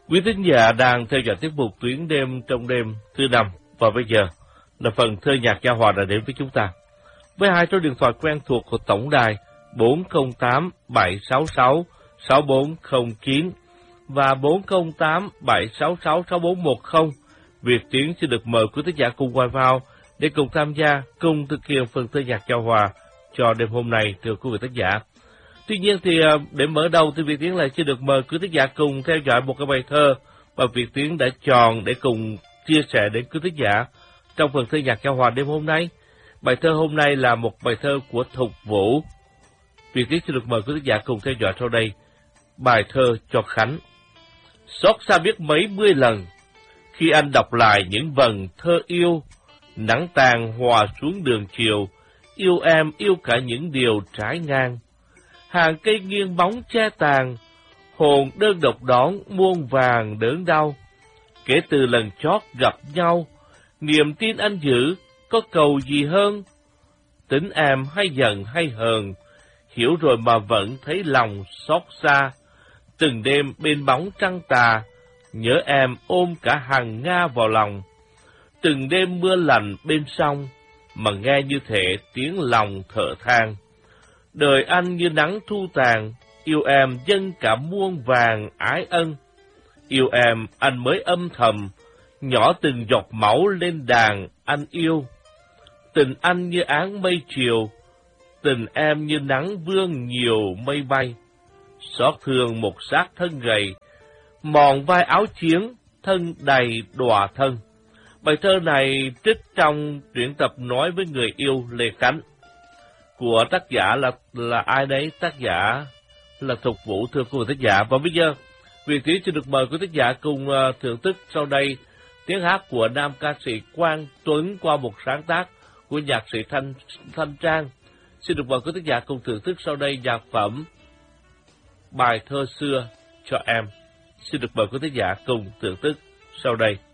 Quý thính giả đang theo dõi tiết mục Tuyến đêm trong đêm thứ 5 và bây giờ là phần thơ nhạc giao hòa đã đến với chúng ta. Với hai số điện thoại quen thuộc của tổng đài 408 766 6409 và 408 766 6410, Việt Tiến xin được mời quý thính giả cùng quay vào để cùng tham gia, cùng thực hiện phần thơ nhạc giao hòa cho đêm hôm nay, thưa quý vị thính giả. Tuy nhiên thì để mở đầu thì Việt Tiến lại xin được mời quý thính giả cùng theo dõi một cái bài thơ mà Việt Tiến đã chọn để cùng chia sẻ đến quý thính giả trong phần thơ nhạc giao hòa đêm hôm nay. Bài thơ hôm nay là một bài thơ của Thục Vũ. Việt Tiến xin được mời quý thính giả cùng theo dõi sau đây bài thơ cho Khánh. Xót xa biết mấy mươi lần khi anh đọc lại những vần thơ yêu, nắng tàn hòa xuống đường chiều, yêu em yêu cả những điều trái ngang. Hàng cây nghiêng bóng che tàn, hồn đơn độc đón muôn vàng đớn đau. Kể từ lần chót gặp nhau, niềm tin anh giữ có cầu gì hơn? Tính em hay giận hay hờn, hiểu rồi mà vẫn thấy lòng xót xa. Từng đêm bên bóng trăng tà, nhớ em ôm cả hàng Nga vào lòng. Từng đêm mưa lạnh bên sông, mà nghe như thể tiếng lòng thở than. Đời anh như nắng thu tàn, yêu em dâng cả muôn vàng ái ân. Yêu em anh mới âm thầm, nhỏ từng giọt máu lên đàn anh yêu. Tình anh như áng mây chiều, tình em như nắng vương nhiều mây bay. Xót thương một xác thân gầy, mòn vai áo chiến, thân đầy đọa thân. Bài thơ này trích trong truyện tập Nói với người yêu Lê Khánh, của tác giả là ai đấy? Tác giả là Thục Vũ, thưa quý vị thính giả. Và bây giờ, Việt Tiến xin được mời quý thính giả cùng thưởng thức sau đây tiếng hát của nam ca sĩ Quang Tuấn qua một sáng tác của nhạc sĩ Thanh Trang. Xin được mời quý thính giả cùng thưởng thức sau đây nhạc phẩm Bài thơ xưa cho em. Xin được mời quý thính giả cùng thưởng thức sau đây.